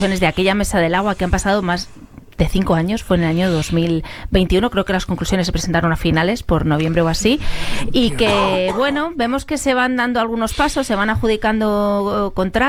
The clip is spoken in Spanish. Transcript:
de aquella mesa del agua que han pasado más de 5 años, fue en el año 2021, creo que las conclusiones se presentaron a finales, por noviembre o así, y que, bueno, vemos que se van dando algunos pasos, se van adjudicando contratos.